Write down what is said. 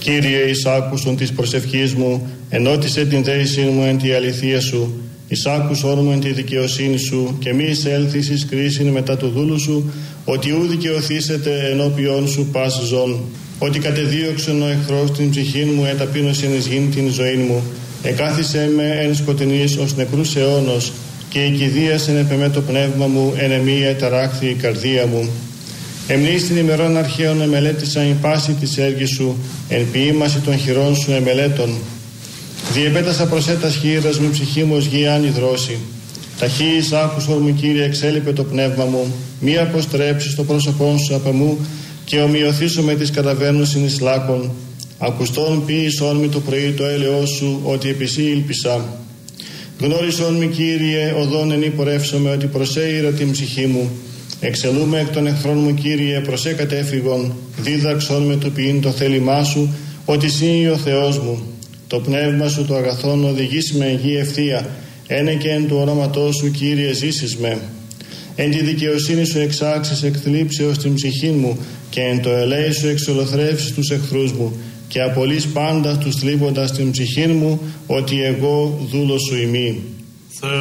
Κύριε, εις άκουσον της προσευχής μου, ενώτισε την δέησή μου εν τη αληθεία σου, εις άκουσον μου εν τη δικαιοσύνη σου, και μη εισέλθεις εις κρίσιν μετά του δούλου σου, ότι ου δικαιωθήσετε ενώπιον σου πας ζών. Ότι κατεδίωξον ο εχθρός την ψυχήν μου, εταπείνωσεν εις γήν την ζωήν μου, εκάθισε με εν σκοτεινής ως νεκρούς αιώνος, και η κηδίασεν επεμέ το πνεύμα μου, εν εμή εταράχθη η καρδία μου. Εμνείς την ημερών αρχαίων εμελέτησα η πάση της έργης σου, εν ποίημαση των χειρών σου εμελέτων. Διεπέτασα προσέτας χείρας μου, ψυχή μου ως γη ανυδρώσει. Ταχύης άκουσον μου, Κύριε, εξέλιπε το πνεύμα μου, μη αποστρέψεις το πρόσωπόν σου απ' εμού, και ομοιωθήσω με τις καταβαίνουσιν εις λάκων. Ακουστόν ποιησόν μη το πρωί το έλεος σου, ότι επί σύ ήλπισα. Γνώρισόν μη, Κύριε, οδόν εν υπορεύσομαι, ότι προσέειρα την ψυχή μου. Εξελούμε εκ των εχθρών μου, Κύριε, προσέ κατέφυγον. Δίδαξον με το ποιήν το θέλημά σου, ότι εσύ ο Θεός μου. Το πνεύμα σου το αγαθόν οδηγήσει με εν γη ευθεία. Ένε και εν του ονόματός σου, Κύριε, ζήσεις με. Εν τη δικαιοσύνη σου εξάξεις εκ θλίψεως την ψυχή μου, και εν το ελέη σου εξολοθρεύσεις τους εχθρούς μου, και απολύς πάντα τους θλίβοντας την ψυχή μου, ότι εγώ δούλος σου ημί.